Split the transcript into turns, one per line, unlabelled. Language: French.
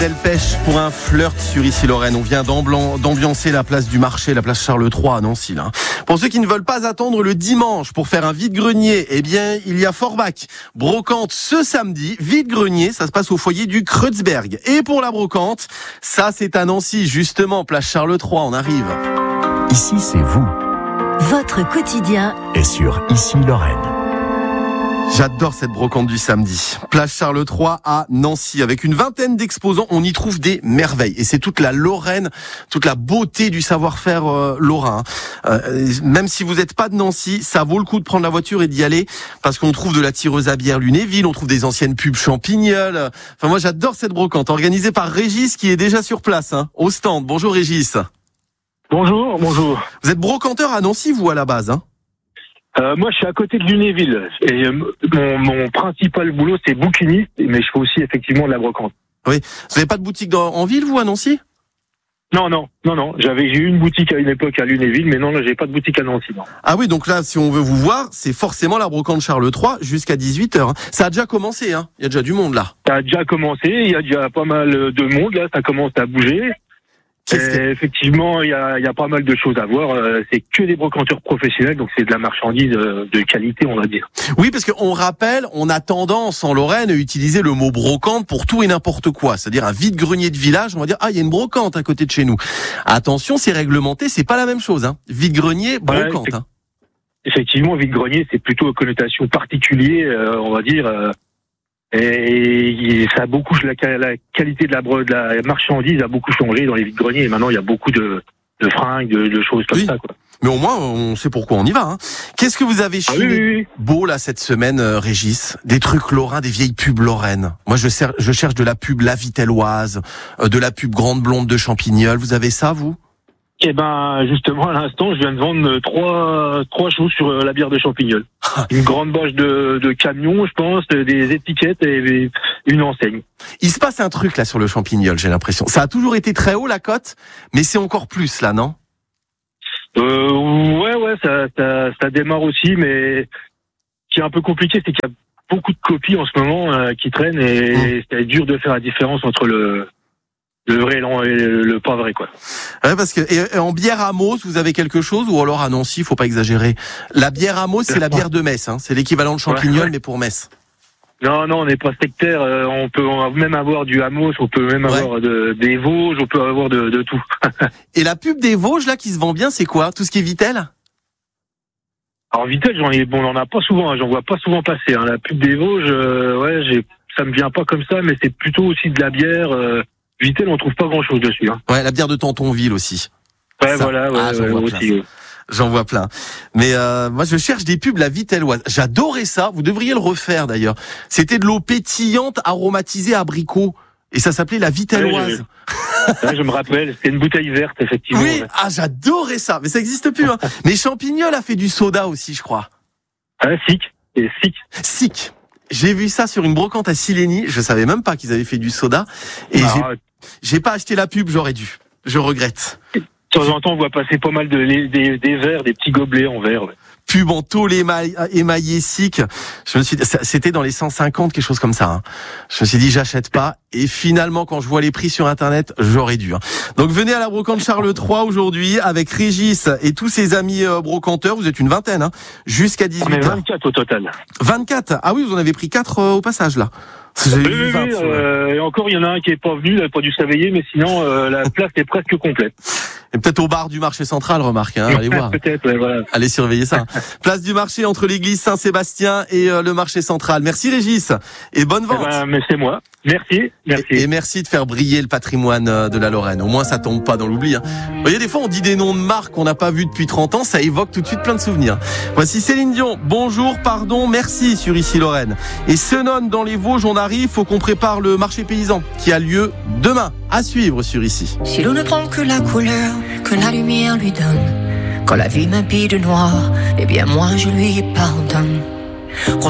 Delpech pour un flirt sur Issy-Lorraine. On vient d'ambiancer la place du marché, la place Charles III à Nancy. Là. Pour ceux qui ne veulent pas attendre le dimanche pour faire un vide-grenier, eh bien, il y a Forbach. Brocante ce samedi. Vide-grenier, ça se passe au foyer du Kreuzberg. Et pour la brocante, ça c'est à Nancy, justement, place Charles III, on arrive.
Ici, c'est vous.
Votre quotidien
Et sur Issy-Lorraine.
J'adore cette brocante du samedi. Place Charles III à Nancy. Avec une vingtaine d'exposants, on y trouve des merveilles. Et c'est toute la Lorraine, toute la beauté du savoir-faire lorrain. Même si vous n'êtes pas de Nancy, ça vaut le coup de prendre la voiture et d'y aller. Parce qu'on trouve de la tireuse à bière Lunéville, on trouve des anciennes pubs Champignol. Enfin, moi, j'adore cette brocante, organisée par Régis, qui est déjà sur place, au stand. Bonjour Régis.
Bonjour.
Vous êtes brocanteur à Nancy, vous, à la base,
Moi, je suis à côté de Lunéville. Et mon principal boulot, c'est bouquiniste, mais je fais aussi effectivement de la brocante.
Oui. Vous n'avez pas de boutique en ville, vous, à Nancy?
Non. J'ai eu une boutique à une époque à Lunéville, mais non, là, j'ai pas de boutique à Nancy. Non.
Ah oui, donc là, si on veut vous voir, c'est forcément la brocante Charles III jusqu'à 18h. Ça a déjà commencé, Il y a déjà du monde, là.
Ça a déjà commencé, il y a déjà pas mal de monde, là, ça commence à bouger. Effectivement, il y a pas mal de choses à voir. C'est que des brocanteurs professionnels, donc c'est de la marchandise de qualité, on va dire.
Oui, parce qu'on rappelle, on a tendance en Lorraine à utiliser le mot brocante pour tout et n'importe quoi. C'est-à-dire un vide-grenier de village, on va dire il y a une brocante à côté de chez nous. Attention, c'est réglementé, c'est pas la même chose. Vide-grenier, brocante.
Ouais, effectivement, vide-grenier, c'est plutôt connotation particulière, on va dire. Et ça a beaucoup, la qualité de la marchandise a beaucoup changé dans les vides-greniers. Et maintenant, il y a beaucoup de fringues, de choses comme ça, quoi.
Mais au moins, on sait pourquoi on y va. Qu'est-ce que vous avez chiné beau, là, cette semaine, Régis? Des trucs lorrains, des vieilles pubs lorraines. Moi, je cherche de la pub La Vitelloise, de la pub Grande Blonde de Champignol. Vous avez ça, vous?
Eh ben, justement, à l'instant, je viens de vendre trois choses sur la bière de Champignol. Une grande bâche de camions, je pense, des étiquettes et une enseigne.
Il se passe un truc, là, sur le Champignol, j'ai l'impression. Ça a toujours été très haut, la cote, mais c'est encore plus, là, non?
Ouais, ça démarre aussi, mais ce qui est un peu compliqué, c'est qu'il y a beaucoup de copies en ce moment qui traînent et c'est dur de faire la différence entre le vrai et le pas vrai, quoi.
Ouais, parce que et en bière Amos, vous avez quelque chose, ou alors à Nancy, faut pas exagérer. La bière Amos, c'est la bière de Metz, c'est l'équivalent de Champignol, mais pour Metz.
Non, on n'est pas sectaire. On va même avoir du Amos, on peut même avoir des Vosges, on peut avoir de tout.
Et la pub des Vosges, là, qui se vend bien, c'est quoi? Tout ce qui est Vitel?
Alors Vitel, on en a pas souvent, j'en vois pas souvent passer. La pub des Vosges, ça me vient pas comme ça, mais c'est plutôt aussi de la bière. Vitel, on trouve pas grand-chose dessus.
Ouais, la bière de Tantonville aussi.
Ouais, ça. Voilà, aussi.
J'en vois plein. Mais moi, je cherche des pubs La Vitelloise. J'adorais ça. Vous devriez le refaire d'ailleurs. C'était de l'eau pétillante aromatisée abricot. Et ça s'appelait La Vitelloise.
Ouais, je me rappelle. C'était une bouteille verte, effectivement.
Oui, j'adorais ça. Mais ça n'existe plus. Mais Champignol a fait du soda aussi, je crois. Sick. J'ai vu ça sur une brocante à Silény. Je savais même pas qu'ils avaient fait du soda. Et j'ai pas acheté la pub, j'aurais dû. Je regrette.
De temps en temps, on voit passer pas mal des verres, des petits gobelets en verre. Ouais.
Pub en tôle émaillé Sick. Je me suis dit, c'était dans les 150, quelque chose comme ça. Je me suis dit, j'achète pas. Et finalement, quand je vois les prix sur Internet, j'aurais dû. Donc, venez à la brocante Charles III aujourd'hui avec Régis et tous ses amis brocanteurs. Vous êtes une vingtaine, jusqu'à 18h.
On est 24 au total.
24? Ah oui, vous en avez pris 4 au passage, là.
Et encore, il y en a un qui est pas venu, il n'a pas dû se réveiller, mais sinon, la place est presque complète.
Et peut-être au bar du marché central, remarque, allez voir.
Peut-être, voilà.
Allez surveiller ça. Place du marché entre l'église Saint-Sébastien et le marché central. Merci Régis et bonne vente.
Mais c'est moi. Merci.
Et merci de faire briller le patrimoine de la Lorraine. Au moins ça tombe pas dans l'oubli. Vous voyez, des fois on dit des noms de marques qu'on n'a pas vus depuis 30 ans, ça évoque tout de suite plein de souvenirs. Voici Céline Dion. Bonjour, pardon, merci sur Issy-Lorraine. Et Senon dans les Vosges, on arrive, faut qu'on prépare le marché paysan qui a lieu demain. À suivre sur Ici.
Si l'on ne prend que la couleur que la lumière lui donne, quand la vie m'habille de noir, eh bien moi je lui pardonne.